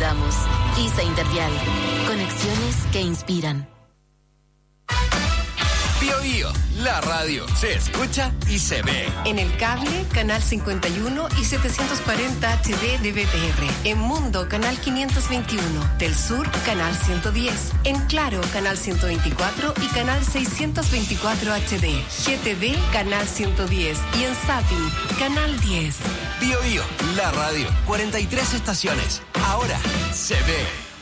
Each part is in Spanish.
ayudamos. ISA Intervial. Conexiones que inspiran. Bío Bío, la radio se escucha y se ve. En el cable, canal 51 y 740 HD de BTR. En Mundo, canal 521. Del Sur, canal 110. En Claro, canal 124 y canal 624 HD. GTD, canal 110. Y en Sapin, canal 10. Bío Bío, la radio, 43 estaciones. Ahora se ve.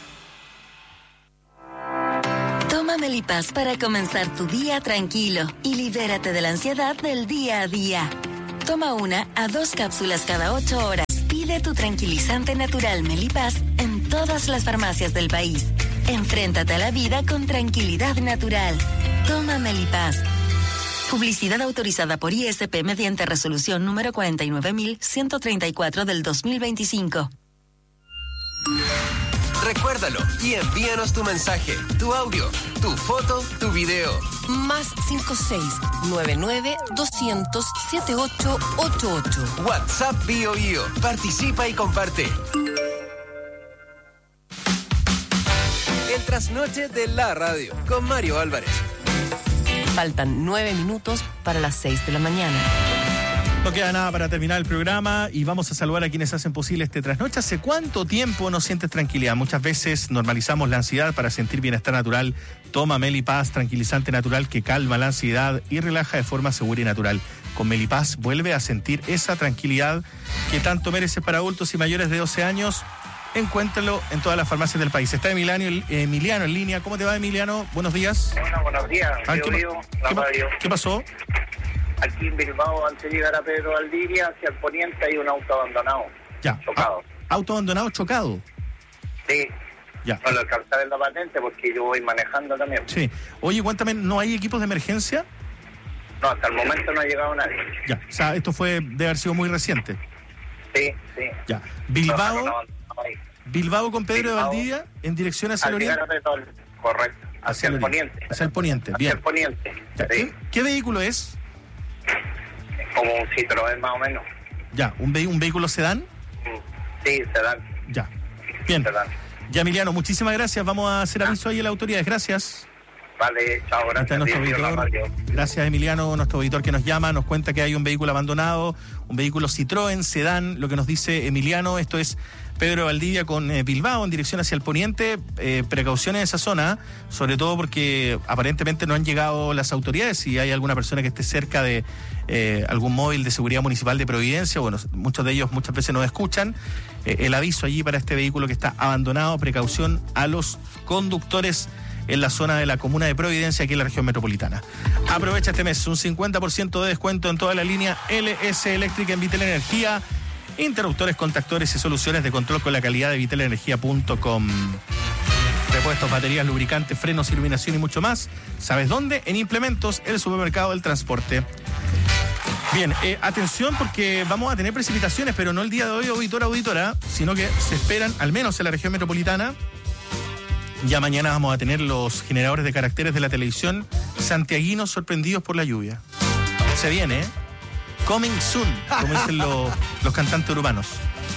Toma Melipaz para comenzar tu día tranquilo y libérate de la ansiedad del día a día. Toma 1 a 2 cápsulas cada 8 horas. Pide tu tranquilizante natural Melipaz en todas las farmacias del país. Enfréntate a la vida con tranquilidad natural. Toma Melipaz. Publicidad autorizada por ISP mediante resolución número 49.134 del 2025. Recuérdalo y envíanos tu mensaje, tu audio, tu foto, tu video. Más 56-99-200-7888. WhatsApp Bío Bío. Participa y comparte. El trasnoche de la radio con Mario Álvarez. Faltan 9 minutos para las 6 de la mañana. No queda nada para terminar el programa y vamos a saludar a quienes hacen posible este trasnoche. ¿Hace cuánto tiempo no sientes tranquilidad? Muchas veces normalizamos la ansiedad para sentir bienestar natural. Toma Melipaz, tranquilizante natural que calma la ansiedad y relaja de forma segura y natural. Con Melipaz vuelve a sentir esa tranquilidad que tanto mereces para adultos y mayores de 12 años. Encuéntralo en todas las farmacias del país. Está Emiliano en línea. ¿Cómo te va, Emiliano? Buenos días. Bueno, buenos días. ¿Qué pasó? Aquí en Bilbao, antes de llegar a Pedro Valdivia, hacia el poniente hay un auto abandonado. Ya. Chocado. ¿Auto abandonado chocado? Sí. Ya. No lo alcancé a ver la patente porque yo voy manejando también. Sí. Oye, cuéntame, ¿no hay equipos de emergencia? No, hasta el momento no ha llegado nadie. Ya. O sea, esto debe haber sido muy reciente. Sí. Ya. Bilbao con Pedro de Valdivia en dirección hacia el oriente. Correcto. Hacia el poniente. Hacia el poniente, bien. Hacia el poniente. Ya. Sí. ¿Qué vehículo es? Como un Citroën más o menos. Ya, ¿un vehículo sedán? Sí, sedán. Ya, bien. Sedán. Ya, Emiliano, muchísimas gracias. Vamos a hacer aviso ahí a las autoridades. Gracias. Vale, chao, gracias. Gracias, Emiliano, nuestro auditor que nos llama, nos cuenta que hay un vehículo abandonado, un vehículo Citroën, sedán, lo que nos dice Emiliano. Esto es Pedro Valdivia con Bilbao en dirección hacia el poniente. Precauciones en esa zona, sobre todo porque aparentemente no han llegado las autoridades. Si hay alguna persona que esté cerca de algún móvil de seguridad municipal de Providencia, bueno, muchos de ellos muchas veces nos escuchan. El aviso allí para este vehículo que está abandonado, precaución a los conductores en la zona de la comuna de Providencia, aquí en la región metropolitana. Aprovecha este mes, un 50% de descuento en toda la línea LS Eléctrica en Vitel Energía. Interruptores, contactores y soluciones de control con la calidad de vitelenergia.com. Repuestos, baterías, lubricantes, frenos, iluminación y mucho más. ¿Sabes dónde? En Implementos, el supermercado del transporte. Bien, atención porque vamos a tener precipitaciones, pero no el día de hoy, auditora, sino que se esperan, al menos en la región metropolitana. Ya mañana vamos a tener los generadores de caracteres de la televisión santiaguinos sorprendidos por la lluvia. Se viene, ¿eh? Coming soon, como dicen los cantantes urbanos.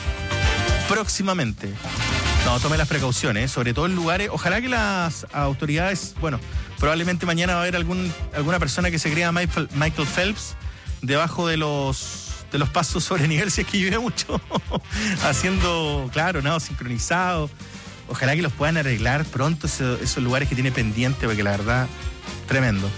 Próximamente. No, tome las precauciones, sobre todo en lugares, ojalá que las autoridades, bueno, probablemente mañana va a haber alguna persona que se crea Michael Phelps debajo de los pasos sobre nivel, si es que llueve mucho, haciendo, claro, nado sincronizado. Ojalá que los puedan arreglar pronto esos lugares que tiene pendiente, porque la verdad, tremendo.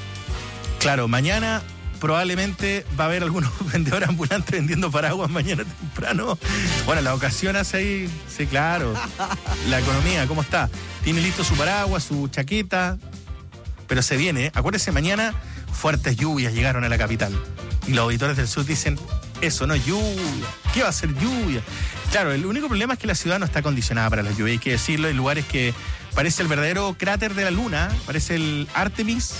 Claro, mañana probablemente va a haber algunos vendedores ambulantes vendiendo paraguas mañana temprano. Bueno, la ocasión hace ahí, sí, claro. La economía, ¿cómo está? Tiene listo su paraguas, su chaqueta, pero se viene, ¿eh? Acuérdese, mañana fuertes lluvias llegaron a la capital. Y los auditores del sur dicen, eso no es lluvia. ¿Qué va a ser lluvia? Claro, el único problema es que la ciudad no está acondicionada para la lluvia, hay que decirlo. Hay lugares que parece el verdadero cráter de la luna, parece el Artemis,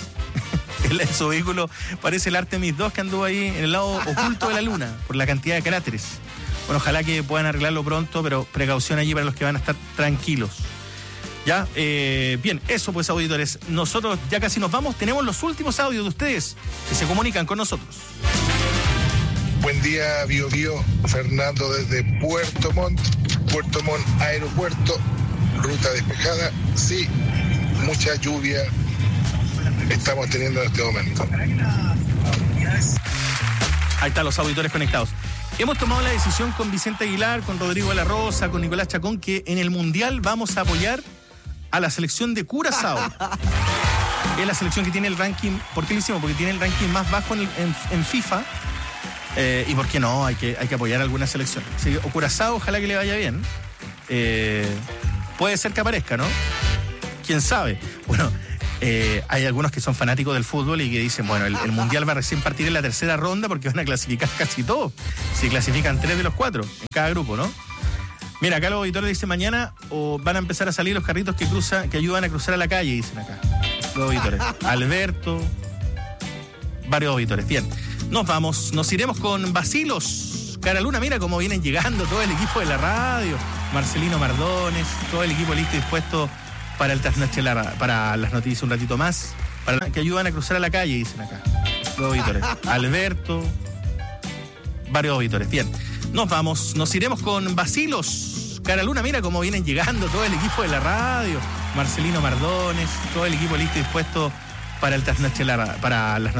su vehículo parece el Artemis 2 que anduvo ahí en el lado oculto de la luna, por la cantidad de cráteres. Bueno, ojalá que puedan arreglarlo pronto, pero precaución allí para los que van a estar tranquilos. Ya, bien, eso pues, auditores. Nosotros ya casi nos vamos, tenemos los últimos audios de ustedes que se comunican con nosotros. Buen día, Bío Bío. Fernando desde Puerto Montt. Puerto Montt, aeropuerto, ruta despejada, sí, mucha lluvia estamos teniendo en este momento. Ahí están los auditores conectados. Hemos tomado la decisión con Vicente Aguilar, con Rodrigo de la Rosa, con Nicolás Chacón, que en el Mundial vamos a apoyar a la selección de Curazao. Es la selección que tiene el ranking. ¿Por qué lo hicimos? Porque tiene el ranking más bajo en FIFA. Y por qué no, hay que apoyar a alguna selección. Así que, o Curazao, ojalá que le vaya bien. Puede ser que aparezca, ¿no? ¿Quién sabe? Bueno, hay algunos que son fanáticos del fútbol y que dicen, bueno, el Mundial va a recién partir en la tercera ronda porque van a clasificar casi todos. Si clasifican 3 de los 4 en cada grupo, ¿no? Mira, acá los auditores dicen mañana van a empezar a salir los carritos que ayudan a cruzar a la calle, dicen acá. Los auditores. Alberto, varios auditores. Bien, nos iremos con Basilos. Cara Luna, mira cómo vienen llegando todo el equipo de la radio. Marcelino Mardones, todo el equipo listo y dispuesto para el trasnoche, para las noticias un ratito más. Para que ayudan a cruzar a la calle, dicen acá. Los auditores. Alberto, varios auditores. Bien, nos iremos con Basilos. Cara Luna, mira cómo vienen llegando todo el equipo de la radio. Marcelino Mardones, todo el equipo listo y dispuesto para el trasnoche, para las noticias.